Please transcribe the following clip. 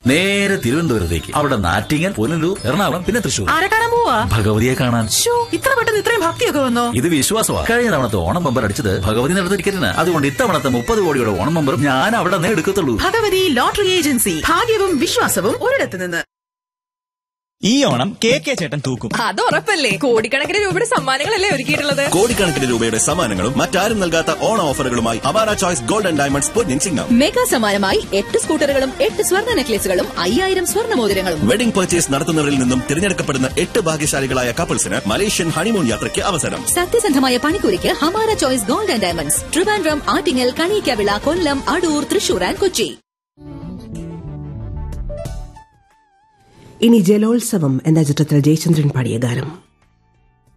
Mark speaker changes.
Speaker 1: നേരെ തിരുവനന്തപുരത്തേക്ക്. അവിടെ നാറ്റിങ്ങൽ, പുനലൂർ, എറണാകുളം, പിന്നെ തൃശ്ശൂർ.
Speaker 2: ആരെ കാണാൻ പോവാ?
Speaker 1: ഭഗവതിയെ കാണാൻ.
Speaker 2: ഇത്ര പെട്ടെന്ന് ഇത്രയും ഭക്തിയൊക്കെ വന്നോ?
Speaker 1: ഇത് വിശ്വാസമാണ്. കഴിഞ്ഞ തവണത്തെ ഓണം ബമ്പർ അടിച്ചത് ഭഗവതി നടത്ത ടിക്കറ്റിന്. അതുകൊണ്ട് ഇത്തവണത്തെ 30 കോടിയുടെ ഓണം ബമ്പറും ഞാൻ അവിടെ നിന്ന് എടുക്കത്തുള്ളൂ.
Speaker 2: Bhagavathi lottery agency. ഭാഗ്യവും വിശ്വാസവും ഒരിടത്ത് നിന്ന്.
Speaker 3: ഈ ഓണം KK ചേട്ടൻ തൂക്കും.
Speaker 4: അത് ഉറപ്പല്ലേ. കോടിക്കണക്കിന് രൂപയുടെ സമ്മാനങ്ങളല്ലേ ഒരുക്കിയിട്ടുള്ളത്.
Speaker 5: കോടിക്കണക്കിന് രൂപയുടെ സമ്മാനങ്ങളും മറ്റാരും നൽകാത്ത ഓണ ഓഫറുകളുമായി Awara choice gold and diamonds Ponnin Chingam.
Speaker 4: Mega സമ്മാനമായി 8 സ്കൂട്ടറുകളും 8 സ്വർണ്ണ നെക്ലേസുകളും 5000 സ്വർണ്ണ മോതിരങ്ങളും.
Speaker 5: വെഡിംഗ് പർച്ചേസ് നടത്തുന്നവരിൽ നിന്നും തിരഞ്ഞെടുക്കപ്പെടുന്ന 8 ഭാഗ്യശാലികളായ കപ്പിൾസിന് മലേഷ്യൻ ഹണിമൂൺ യാത്രയ്ക്ക് അവസരം.
Speaker 4: സത്യസന്ധമായ പണിക്കൂലിക്ക് Hamara choice gold and diamonds, Trivandrum, Attingal, Kaliyakkavilai, Kollam, Adoor, Thrissur and Kochi.
Speaker 6: ഇനി ജലോത്സവം എന്ന ചിത്രത്തിൽ ജയചന്ദ്രൻ പാടിയ ഗാനം.